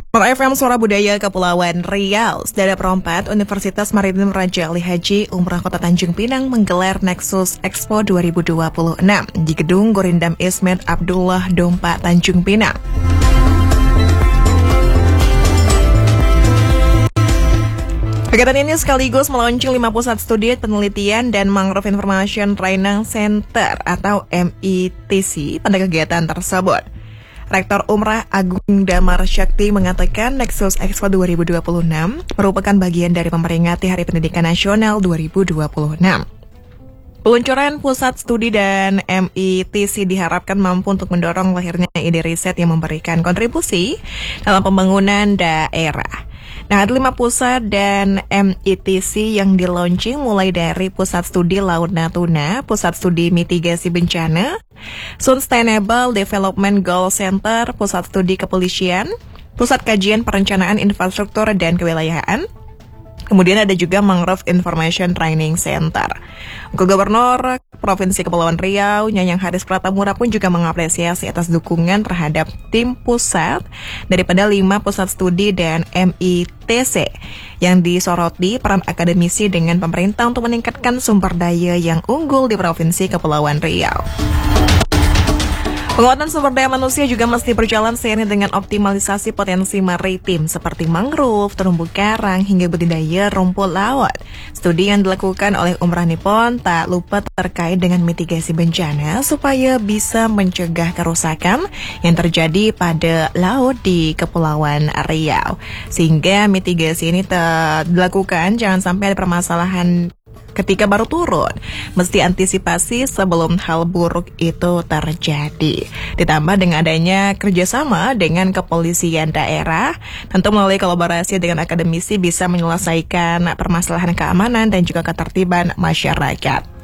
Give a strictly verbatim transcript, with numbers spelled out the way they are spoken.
F M Suara Budaya Kepulauan Riau, Sedara Perompat, Universitas Maritim Raja Ali Haji Umrah Kota Tanjung Pinang menggelar Nexus Expo dua ribu dua puluh enam di Gedung Gorindam Ismet Abdullah Dompa Tanjung Pinang. Kegiatan ini sekaligus melaunching lima pusat studi penelitian dan Mangrove Information Training Center atau M I T C pada kegiatan tersebut. Rektor Umrah Agung Damar Syakti mengatakan Nexus Expo dua ribu dua puluh enam merupakan bagian dari memperingati Hari Pendidikan Nasional dua ribu dua puluh enam. Peluncuran pusat studi dan M I T C diharapkan mampu untuk mendorong lahirnya ide riset yang memberikan kontribusi dalam pembangunan daerah. Nah, ada lima pusat dan M I T C yang di-launching mulai dari Pusat Studi Laut Natuna, Pusat Studi Mitigasi Bencana, Sustainable Development Goal Center, Pusat Studi Kepolisian, Pusat Kajian Perencanaan Infrastruktur dan Kewilayahan, kemudian ada juga Mangrove Information Training Center. Gubernur Provinsi Kepulauan Riau, Nyanyang Haris Pratamura pun juga mengapresiasi atas dukungan terhadap tim pusat daripada lima pusat studi dan M I T C yang disoroti peran akademisi dengan pemerintah untuk meningkatkan sumber daya yang unggul di Provinsi Kepulauan Riau. Penguatan sumber daya manusia juga mesti berjalan seiring dengan optimalisasi potensi maritim seperti mangrove, terumbu karang, hingga budidaya rumput laut. Studi yang dilakukan oleh Umrah Nippon tak lupa terkait dengan mitigasi bencana supaya bisa mencegah kerusakan yang terjadi pada laut di Kepulauan Riau. Sehingga mitigasi ini dilakukan jangan sampai ada permasalahan ketika baru turun, mesti antisipasi sebelum hal buruk itu terjadi. Ditambah dengan adanya kerjasama dengan kepolisian daerah, tentu melalui kolaborasi dengan akademisi bisa menyelesaikan permasalahan keamanan dan juga ketertiban masyarakat.